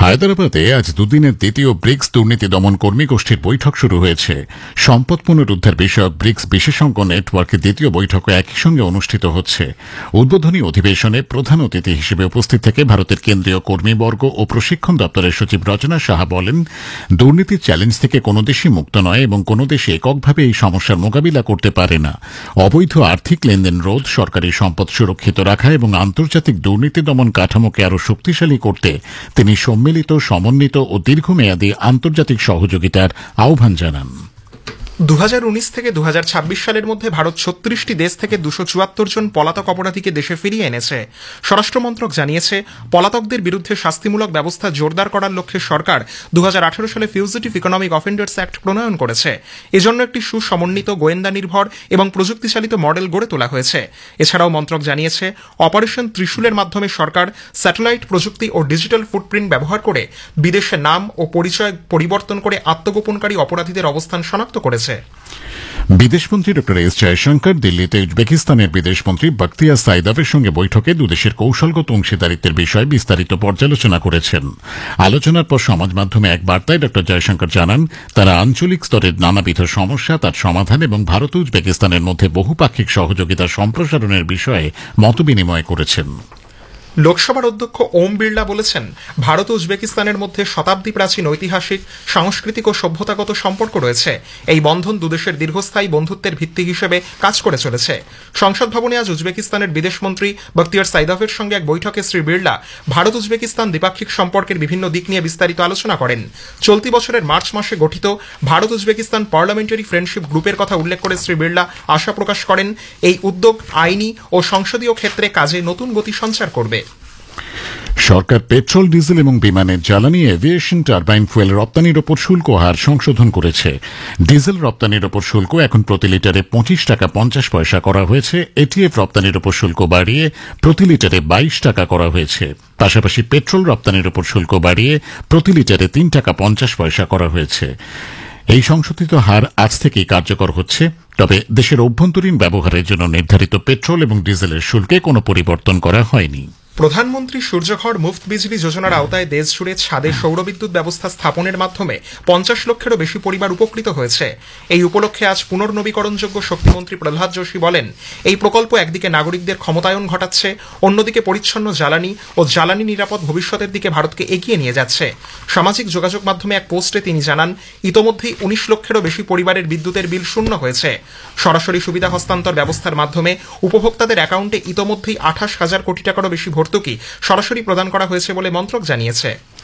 হায়দ্রাবাদে আজ দুদিনের দ্বিতীয় ব্রিক্স দুর্নীতি দমন কর্মী গোষ্ঠীর বৈঠক শুরু হয়েছে। সম্পদ পুনরুদ্ধার বিষয়ক ব্রিক্স বিশেষজ্ঞ নেটওয়ার্কের দ্বিতীয় বৈঠকও একই সঙ্গে অনুষ্ঠিত হচ্ছে। উদ্বোধনী অধিবেশনে প্রধান অতিথি হিসেবে উপস্থিত থেকে ভারতের কেন্দ্রীয় কর্মীবর্গ ও প্রশিক্ষণ দপ্তরের সচিব রচনা সাহা বলেন, দুর্নীতির চ্যালেঞ্জ থেকে কোনো দেশই মুক্ত নয় এবং কোনো দেশ এককভাবে এই সমস্যার মোকাবিলা করতে পারে না। অবৈধ আর্থিক লেনদেন রোধ, সরকারি সম্পদ সুরক্ষিত রাখা এবং আন্তর্জাতিক দুর্নীতি দমন কাঠামোকে আরও শক্তিশালী করতে তিনি সম্মিলিত, সমন্বিত ও দীর্ঘমেয়াদী আন্তর্জাতিক সহযোগিতার আহ্বান জানান। 2019 থেকে 2026 সালের মধ্যে ভারত 36টি দেশ থেকে 274 জন পলাতক অপরাধীকে দেশে ফিরিয়ে এনেছে। স্বরাষ্ট্রমন্ত্রক জানিয়েছে, পলাতকদের বিরুদ্ধে শাস্তিমূলক ব্যবস্থা জোরদার করার লক্ষ্যে সরকার 2018 সালে ফিউজিটিভ ইকোনমিক অফেন্ডার্স অ্যাক্ট প্রণয়ন করেছে। এজন্য একটি সুসমন্বিত, গোয়েন্দা নির্ভর এবং প্রযুক্তিচালিত মডেল গড়ে তোলা হয়েছে। এছাড়াও মন্ত্রক জানিয়েছে, অপারেশন ত্রিশূলের মাধ্যমে সরকার স্যাটেলাইট প্রযুক্তি ও ডিজিটাল ফুটপ্রিন্ট ব্যবহার করে বিদেশে নাম ও পরিচয় পরিবর্তন করে আত্মগোপনকারী অপরাধীদের অবস্থান শনাক্ত করেছে। বিদেশমন্ত্রী ডক্টর এস জয়শঙ্কর দিল্লিতে উজবেকিস্তানের বিদেশমন্ত্রী বখতিয়ার সাইদাবের সঙ্গে বৈঠকে দুদেশের কৌশলগত অংশীদারিত্বের বিষয়ে বিস্তারিত পর্যালোচনা করেছেন। আলোচনার পর সমাজ মাধ্যমে এক বার্তায় ডক্টর জয়শঙ্কর জানান, তারা আঞ্চলিক স্তরের নানাবিধ সমস্যা, তার সমাধান এবং ভারত ও উজবেকিস্তানের মধ্যে বহুপাক্ষিক সহযোগিতা সম্প্রসারণের বিষয়ে মতবিনিময় করেছেন। লোকসভার অধ্যক্ষ ওম বিড়লা বলেছেন, ভারত ও উজবেকিস্তানের মধ্যে শতাব্দী প্রাচীন ঐতিহাসিক, সাংস্কৃতিক ও সভ্যতাগত সম্পর্ক রয়েছে। এই বন্ধন দুদেশের দীর্ঘস্থায়ী বন্ধুত্বের ভিত্তি হিসেবে কাজ করে চলেছে। সংসদ ভবনে আজ উজবেকিস্তানের বিদেশমন্ত্রী বখতিয়ার সাইদাভের সঙ্গে এক বৈঠকে শ্রী বিড়লা ভারত উজবেকিস্তান দ্বিপাক্ষিক সম্পর্কের বিভিন্ন দিক নিয়ে বিস্তারিত আলোচনা করেন। চলতি বছরের মার্চ মাসে গঠিত ভারত উজবেকিস্তান পার্লামেন্টারি ফ্রেন্ডশিপ গ্রুপের কথা উল্লেখ করে শ্রী বিড়লা আশা প্রকাশ করেন, এই উদ্যোগ আইনি ও সংসদীয় ক্ষেত্রে কাজে নতুন গতি সঞ্চার করবে। সরকার পেট্রোল, ডিজেল এবং বিমানের জ্বালানি, এভিয়েশন টারবাইন ফুয়েল রপ্তানির ওপর শুল্ক হার সংশোধন করেছে। ডিজেল রপ্তানির ওপর শুল্ক এখন প্রতি লিটারে 25 টাকা 50 পয়সা করা হয়েছে। এটিএফ রপ্তানির ওপর শুল্ক বাড়িয়ে প্রতি লিটারে 22 টাকা করা হয়েছে। পাশাপাশি পেট্রোল রপ্তানির ওপর শুল্ক বাড়িয়ে প্রতি লিটারে 3 টাকা 50 পয়সা করা হয়েছে। এই সংশোধিত হার আজ থেকেই কার্যকর হচ্ছে। তবে দেশের অভ্যন্তরীণ ব্যবহারের জন্য নির্ধারিত পেট্রোল এবং ডিজেলের শুল্কে কোনো পরিবর্তন করা হয়নি। প্রধানমন্ত্রী সূর্যঘর মুফত বিজলি যোজনার আওতায় দেশজুড়ে ছাদে সৌরবিদ্যুৎ ব্যবস্থা স্থাপনের মাধ্যমে 50 লক্ষেরও বেশি পরিবার উপকৃত হয়েছে। এই উপলক্ষে আজ পুনর্নবীকরণযোগ্য শক্তিমন্ত্রী প্রহ্লাদ যোশী বলেন, এই প্রকল্প একদিকে নাগরিকদের ক্ষমতায়ন ঘটাচ্ছে, অন্যদিকে পরিচ্ছন্ন জ্বালানি ও জ্বালানি নিরাপদ ভবিষ্যতের দিকে ভারতকে এগিয়ে নিয়ে যাচ্ছে। সামাজিক যোগাযোগ মাধ্যমে এক পোস্টে তিনি জানান, ইতোমধ্যেই 19 লক্ষেরও বেশি পরিবারের বিদ্যুতের বিল শূন্য হয়েছে। সরাসরি সুবিধা হস্তান্তর ব্যবস্থার মাধ্যমে উপভোক্তাদের অ্যাকাউন্টে ইতোমধ্যেই 28,000 কোটি টাকারও বেশি ভর্তুকি সরাসরি প্রদান করা হয়েছে বলে মন্ত্রক জানিয়েছে।